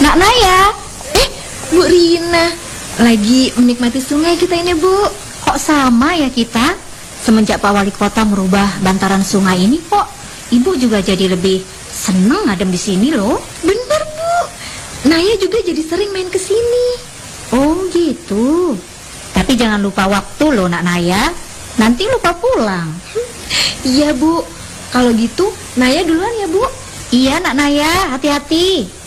Nak Naya, Bu Rina, lagi menikmati sungai kita ini, Bu. kok sama ya kita? Semenjak Pak Wali Kota merubah bantaran sungai ini kok Ibu juga jadi lebih seneng adem di sini loh. Bener, Bu. Naya juga jadi sering main ke sini. Oh gitu. Tapi jangan lupa waktu loh Nak Naya. Nanti lupa pulang. Iya, Bu. Kalau gitu, Naya duluan ya, Bu. Iya Nak Naya, hati-hati.